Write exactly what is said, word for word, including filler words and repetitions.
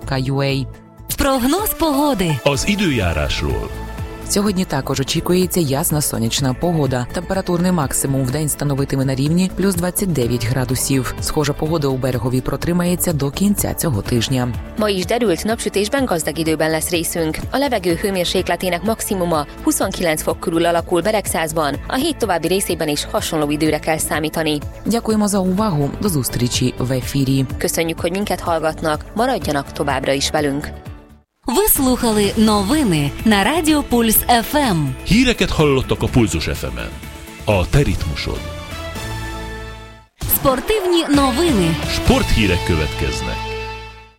крапка ю а. Прогноз погоди. Az időjárásról. Сьогодні також очікується ясна сонячна погода. Температурний максимум в день становитиме на рівні плюс двадцять дев'ять градусів. Схожа погода у Берегові протримається до кінця цього тижня. Ma is derült, napsütésben gazdag időben lesz részünk. A levegő hőmérsékletének maximuma huszonkilenc fok körül alakul Beregszázban, a hét további részében is hasonló időre kell számítani. Дякуємо за увагу. До зустрічі в ефірі. Köszönjük, hogy minket hallgatnak, maradjanak továbbra is velünk. Ви слухали новини на Радіо Пульс еф ем. Híreket hallottak a Pulzus еф емен. A te ritmusod. Спортивні новини. Sporthírek következnek.